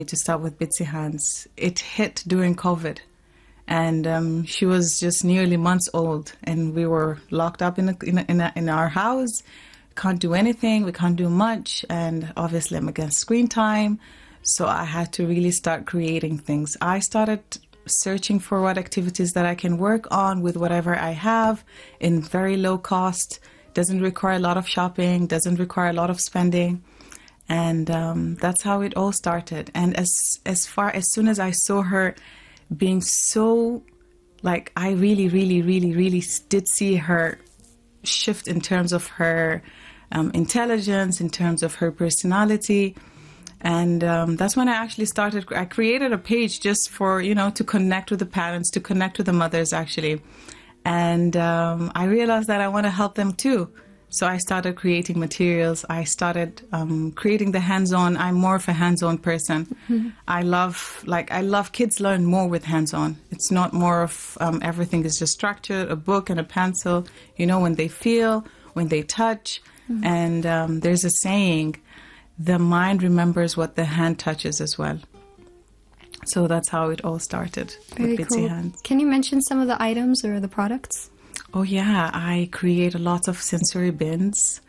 To start with Bitsy Hands, it hit during COVID, and she was just nearly months old, and we were locked up in our house. Can't do anything, we can't do much, and obviously I'm against screen time, so I had to really start creating things. I started searching for what activities that I can work on with whatever I have in very low cost, doesn't require a lot of shopping, doesn't require a lot of spending. And that's how it all started. And as soon as I saw her being so, like, I really did see her shift in terms of her intelligence, in terms of her personality. And that's when I actually I created a page just for, to connect with the parents, to connect with the mothers, actually. And I realized that I want to help them too. So I started creating materials. I started creating the hands-on. I'm more of a hands-on person. Mm-hmm. I love kids learn more with hands-on. It's not more of everything is just structured, a book and a pencil, when they feel, when they touch. Mm-hmm. And there's a saying, the mind remembers what the hand touches as well. So that's how it all started. Very with cool. Bitsy Hands. Can you mention some of the items or the products? Oh yeah, I create a lot of sensory bins.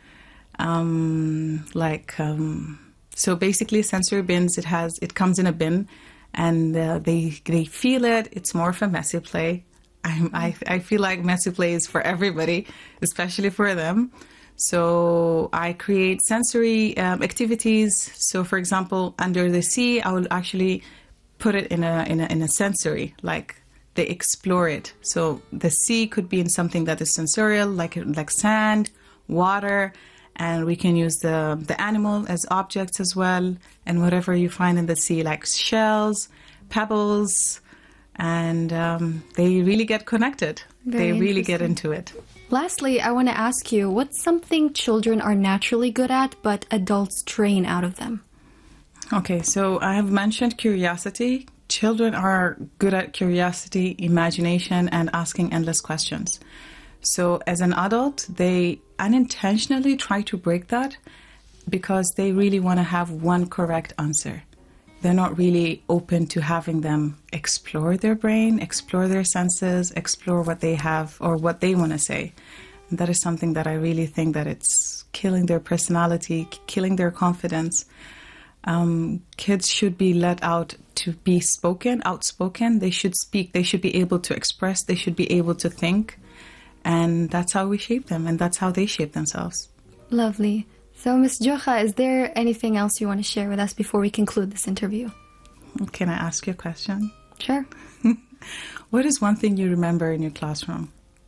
So basically sensory bins, it comes in a bin, and they feel it. It's more of a messy play. I feel like messy play is for everybody, especially for them. So I create sensory activities. So for example, under the sea, I will actually put it in a sensory, like they explore it. So the sea could be in something that is sensorial, like sand, water, and we can use the animal as objects as well, and whatever you find in the sea, like shells, pebbles, and they really get connected. They really get into it. Lastly, I want to ask you, what's something children are naturally good at, but adults train out of them? Okay, so I have mentioned curiosity. Children are good at curiosity, imagination, and asking endless questions. So as an adult, they unintentionally try to break that because they really want to have one correct answer. They're not really open to having them explore their brain, explore their senses, explore what they have or what they want to say. And that is something that I really think that it's killing their personality, killing their confidence. Kids should be let out to be outspoken. They should speak. They should be able to express. They should be able to think. And that's how we shape them, and that's how they shape themselves. Lovely. So, Ms. Jocha, is there anything else you want to share with us before we conclude this interview? Can I ask you a question? Sure. What is one thing you remember in your classroom?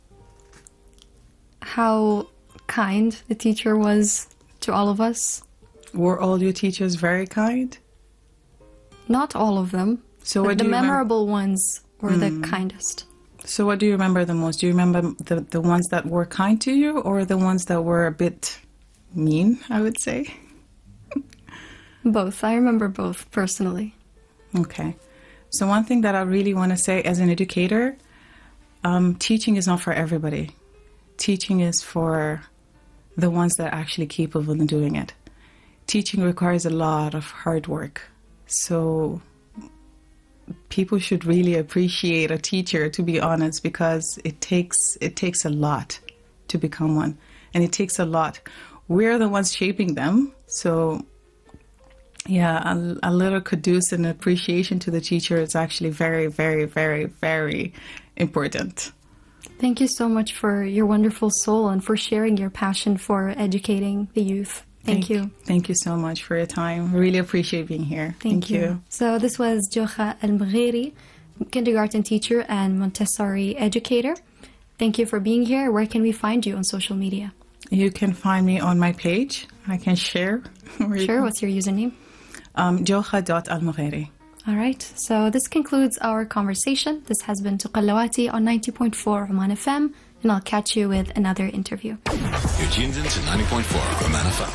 How kind the teacher was to all of us. Were all your teachers very kind? Not all of them. So but the memorable ones were the kindest. So what do you remember the most? Do you remember the ones that were kind to you, or the ones that were a bit mean, I would say? Both. I remember both, personally. Okay. So one thing that I really want to say as an educator, teaching is not for everybody. Teaching is for the ones that are actually capable of doing it. Teaching requires a lot of hard work. So people should really appreciate a teacher, to be honest, because it takes a lot to become one. And it takes a lot. We're the ones shaping them. So yeah, a little kudos and appreciation to the teacher is actually very, very, very, very important. Thank you so much for your wonderful soul and for sharing your passion for educating the youth. Thank you. Thank you so much for your time. Really appreciate being here. Thank you. So this was Jocha Al-Mgheri, kindergarten teacher and Montessori educator. Thank you for being here. Where can we find you on social media? You can find me on my page. I can share. Sure. What's your username? Jocha.almgheri. All right. So this concludes our conversation. This has been Tuqallawati on 90.4 Oman FM, and I'll catch you with another interview. You're tuned in to 90.4 Oman FM.